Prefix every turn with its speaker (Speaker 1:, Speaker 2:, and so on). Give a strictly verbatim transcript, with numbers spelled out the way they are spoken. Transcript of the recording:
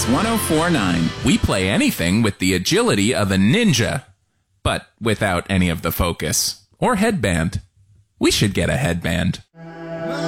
Speaker 1: X one oh four point nine.
Speaker 2: We play anything with the agility of a ninja, but without any of the focus. Or headband. We should get a headband.